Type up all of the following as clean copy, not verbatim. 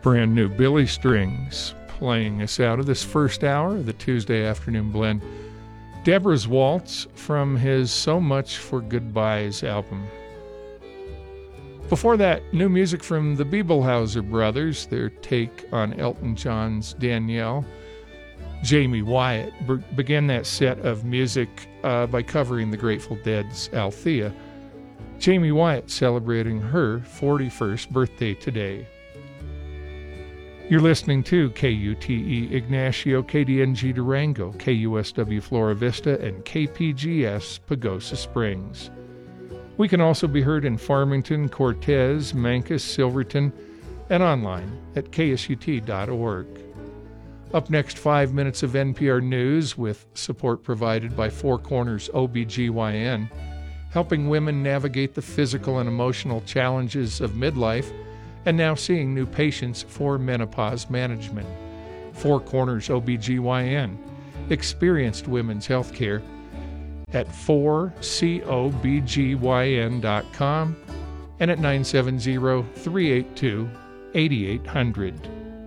Brand new Billy Strings playing us out of this first hour of the Tuesday afternoon blend. Deborah's Waltz from his So Much for Goodbyes album. Before that, new music from the Bebelhauser brothers, their take on Elton John's Danielle. Jamie Wyatt began that set of music by covering the Grateful Dead's Althea. Jamie Wyatt celebrating her 41st birthday today. You're listening to KUTE Ignacio, KDNG Durango, KUSW Flora Vista, and KPGS Pagosa Springs. We can also be heard in Farmington, Cortez, Mancos, Silverton, and online at ksut.org. Up next, 5 minutes of NPR News with support provided by Four Corners OBGYN, helping women navigate the physical and emotional challenges of midlife, and now seeing new patients for menopause management. Four Corners OBGYN, experienced women's health care at 4cobgyn.com and at 970-382-8800.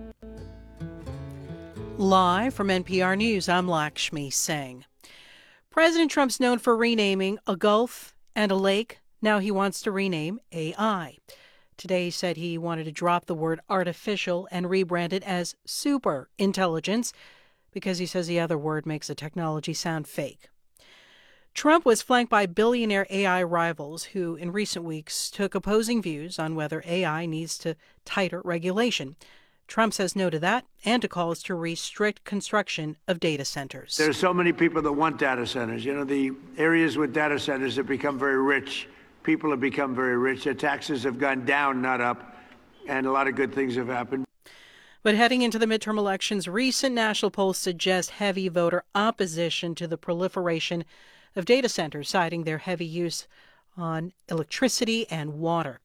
Live from NPR News, I'm Lakshmi Singh. President Trump's known for renaming a gulf and a lake. Now he wants to rename AI. Today he said he wanted to drop the word artificial and rebrand it as super intelligence because he says the other word makes the technology sound fake. Trump was flanked by billionaire AI rivals who, in recent weeks, took opposing views on whether AI needs to tighter regulation. Trump says no to that and to calls to restrict construction of data centers. There are so many people that want data centers. You know, the areas with data centers have become very rich. People have become very rich. Their taxes have gone down, not up, and a lot of good things have happened. But heading into the midterm elections, recent national polls suggest heavy voter opposition to the proliferation of data centers, citing their heavy use on electricity and water.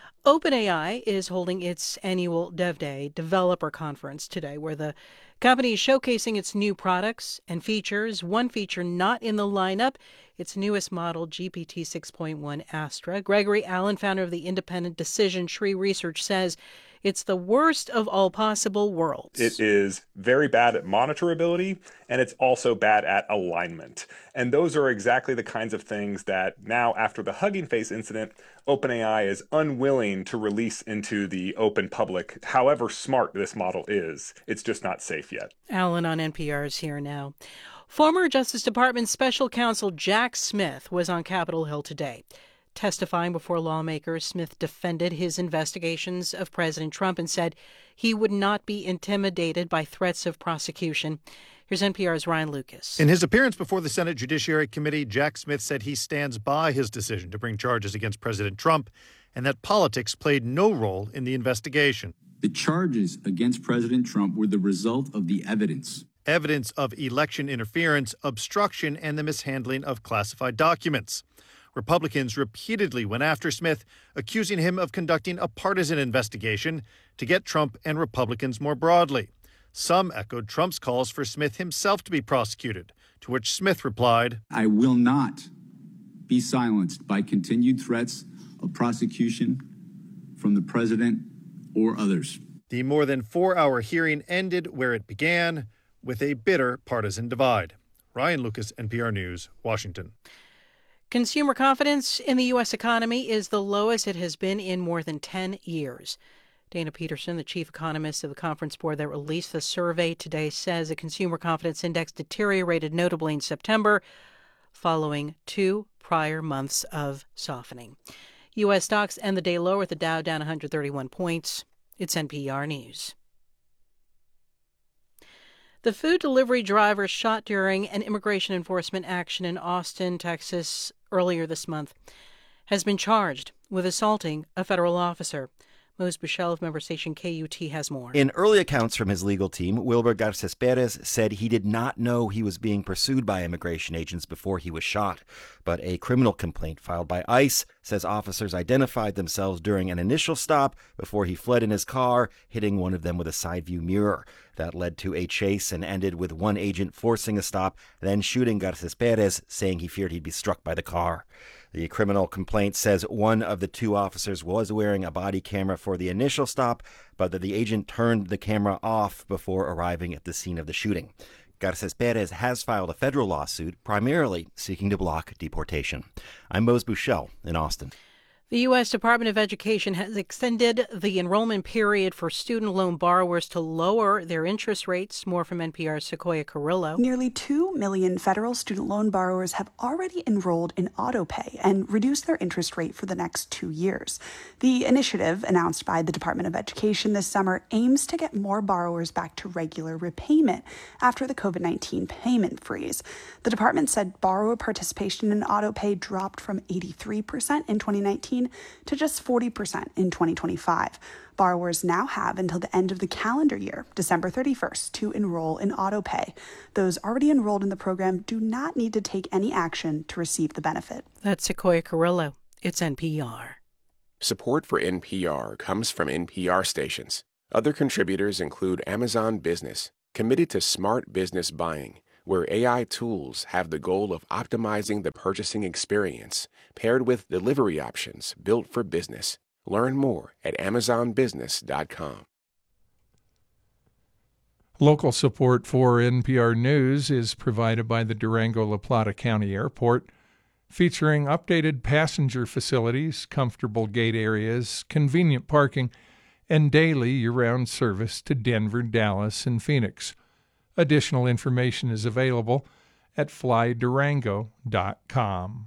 OpenAI is holding its annual Dev Day developer conference today, where the company is showcasing its new products and features. One feature not in the lineup, its newest model, GPT 6.1 Astra. Gregory Allen, founder of the independent Decision Tree Research, says it's the worst of all possible worlds. It is very bad at monitorability, and it's also bad at alignment. And those are exactly the kinds of things that now, after the Hugging Face incident, OpenAI is unwilling to release into the open public. However smart this model is, it's just not safe yet. Allen on NPR is here now. Former Justice Department Special Counsel Jack Smith was on Capitol Hill today. Testifying before lawmakers, Smith defended his investigations of President Trump and said he would not be intimidated by threats of prosecution. Here's NPR's Ryan Lucas. In his appearance before the Senate Judiciary Committee, Jack Smith said he stands by his decision to bring charges against President Trump and that politics played no role in the investigation. The charges against President Trump were the result of the evidence. Evidence of election interference, obstruction, and the mishandling of classified documents. Republicans repeatedly went after Smith, accusing him of conducting a partisan investigation to get Trump and Republicans more broadly. Some echoed Trump's calls for Smith himself to be prosecuted, to which Smith replied, "I will not be silenced by continued threats of prosecution from the president or others." The more than 4-hour hearing ended where it began, with a bitter partisan divide. Ryan Lucas, NPR News, Washington. Consumer confidence in the U.S. economy is the lowest it has been in more than 10 years. Dana Peterson, the chief economist of the conference board that released the survey today, says the consumer confidence index deteriorated notably in September, following 2 prior months of softening. U.S. stocks end the day lower, with the Dow down 131 points. It's NPR News. The food delivery driver shot during an immigration enforcement action in Austin, Texas, earlier this month has been charged with assaulting a federal officer. Mose Bushell of member station KUT has more. In early accounts from his legal team, Wilber Garces Perez said he did not know he was being pursued by immigration agents before he was shot. But a criminal complaint filed by ICE says officers identified themselves during an initial stop before he fled in his car, hitting one of them with a side view mirror. That led to a chase and ended with one agent forcing a stop, then shooting Garces Perez, saying he feared he'd be struck by the car. The criminal complaint says one of the two officers was wearing a body camera for the initial stop, but that the agent turned the camera off before arriving at the scene of the shooting. Garces Perez has filed a federal lawsuit, primarily seeking to block deportation. I'm Mose Buchel in Austin. The U.S. Department of Education has extended the enrollment period for student loan borrowers to lower their interest rates. More from NPR's Sequoia Carrillo. Nearly 2 million federal student loan borrowers have already enrolled in autopay and reduced their interest rate for the next 2 years. The initiative, announced by the Department of Education this summer, aims to get more borrowers back to regular repayment after the COVID-19 payment freeze. The department said borrower participation in autopay dropped from 83% in 2019 to just 40% in 2025. Borrowers now have until the end of the calendar year, December 31st, to enroll in autopay. Those already enrolled in the program do not need to take any action to receive the benefit. That's Sequoia Carrillo. It's NPR. Support for NPR comes from NPR stations. Other contributors include Amazon Business, committed to smart business buying, where AI tools have the goal of optimizing the purchasing experience, paired with delivery options built for business. Learn more at amazonbusiness.com. Local support for NPR News is provided by the Durango-La Plata County Airport, featuring updated passenger facilities, comfortable gate areas, convenient parking, and daily year-round service to Denver, Dallas, and Phoenix. Additional information is available at flydurango.com.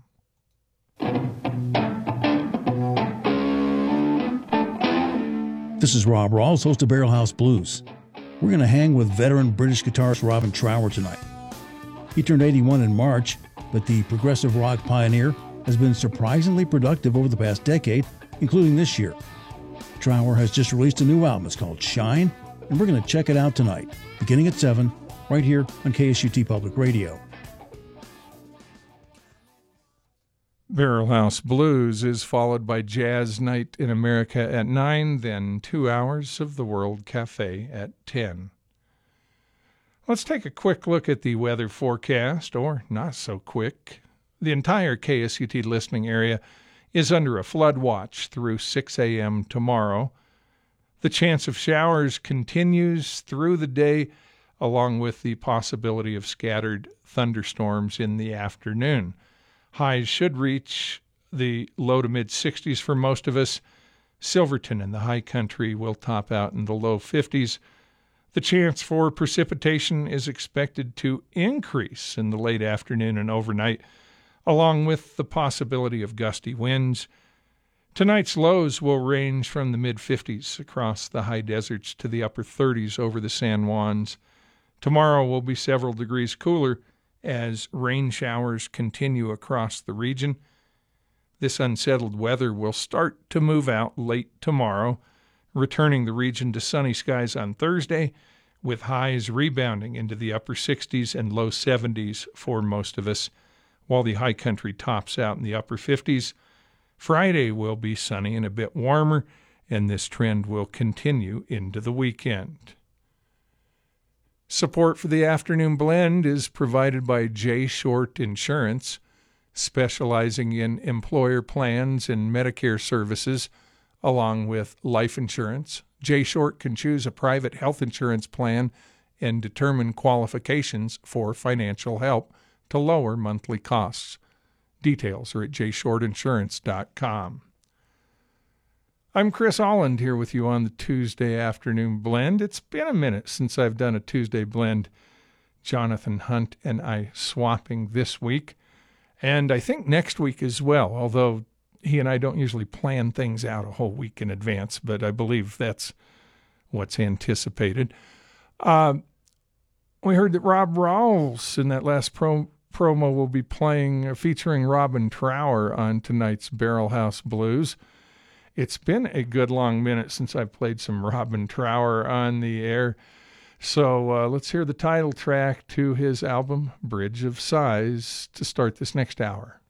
This is Rob Rawls, host of Barrel House Blues. We're going to hang with veteran British guitarist Robin Trower tonight. He turned 81 in March, but the progressive rock pioneer has been surprisingly productive over the past decade, including this year. Trower has just released a new album. It's called Shine, and we're going to check it out tonight, beginning at 7, right here on KSUT Public Radio. Barrel House Blues is followed by Jazz Night in America at 9, then 2 hours of the World Cafe at 10. Let's take a quick look at the weather forecast, or not so quick. The entire KSUT listening area is under a flood watch through 6 a.m. tomorrow. The chance of showers continues through the day, along with the possibility of scattered thunderstorms in the afternoon. Highs should reach the low to mid-60s for most of us. Silverton and the high country will top out in the low 50s. The chance for precipitation is expected to increase in the late afternoon and overnight, along with the possibility of gusty winds. Tonight's lows will range from the mid-50s across the high deserts to the upper 30s over the San Juans. Tomorrow will be several degrees cooler as rain showers continue across the region. This unsettled weather will start to move out late tomorrow, returning the region to sunny skies on Thursday, with highs rebounding into the upper 60s and low 70s for most of us, while the high country tops out in the upper 50s. Friday will be sunny and a bit warmer, and this trend will continue into the weekend. Support for the afternoon blend is provided by J. Short Insurance, specializing in employer plans and Medicare services, along with life insurance. J. Short can choose a private health insurance plan and determine qualifications for financial help to lower monthly costs. Details are at jshortinsurance.com. I'm Chris Holland here with you on the Tuesday afternoon blend. It's been a minute since I've done a Tuesday blend. Jonathan Hunt and I swapping this week, and I think next week as well, although he and I don't usually plan things out a whole week in advance, but I believe that's what's anticipated. We heard that Rob Rawls in that last promo will be featuring Robin Trower on tonight's Barrel House Blues. It's been a good long minute since I've played some Robin Trower on the air. So let's hear the title track to his album, Bridge of Sighs, to start this next hour.